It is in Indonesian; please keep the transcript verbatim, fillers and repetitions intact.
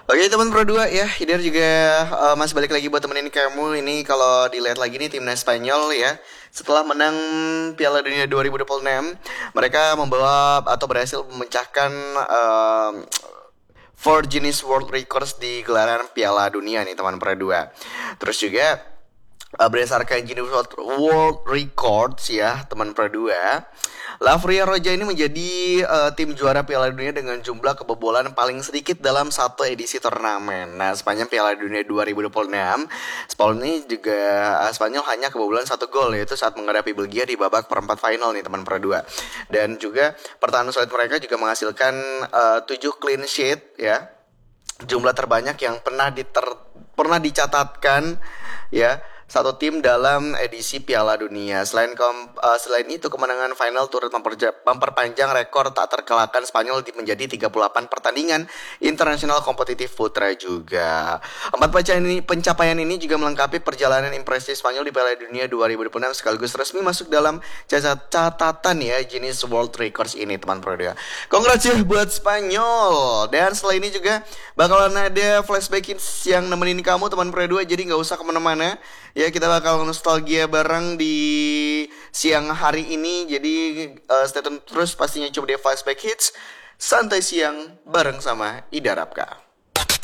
Oke teman Pro dua ya, Hidar juga uh, masih balik lagi buat temenin kamu. Ini kalau dilihat lagi nih timnas Spanyol ya, setelah menang Piala Dunia dua ribu dua puluh enam, mereka membawa atau berhasil memecahkan um, four Guinness World Records di gelaran Piala Dunia nih teman Pro dua. Terus juga uh, berdasarkan Guinness World World Records ya teman Pro dua, La Furia Roja ini menjadi uh, tim juara Piala Dunia dengan jumlah kebobolan paling sedikit dalam satu edisi turnamen. Nah, sepanjang Piala Dunia dua ribu dua puluh enam, Spanyol ini juga uh, Spanyol hanya kebobolan satu gol, yaitu saat menghadapi Belgia di babak perempat final nih teman Pro dua. Dan juga pertahanan solid mereka juga menghasilkan uh, tujuh clean sheet ya, jumlah terbanyak yang pernah diter pernah dicatatkan ya satu tim dalam edisi Piala Dunia. Selain kom, uh, selain itu kemenangan final turut memperja, memperpanjang rekor tak terkalahkan Spanyol menjadi tiga puluh delapan pertandingan internasional kompetitif putra juga. Empat pencapaian ini, pencapaian ini juga melengkapi perjalanan impresif Spanyol di Piala Dunia dua ribu dua puluh enam sekaligus resmi masuk dalam catatan ya Guinness World Records ini teman Pro dua. Congrats ya buat Spanyol. Dan setelah ini juga bakalan ada flashback hits yang nemenin kamu teman Pro dua, jadi nggak usah kemana-mana. Ya, kita bakal nostalgia bareng di siang hari ini. Jadi uh, stay tune terus pastinya, coba di flashback hits santai siang bareng sama Ida Rapka.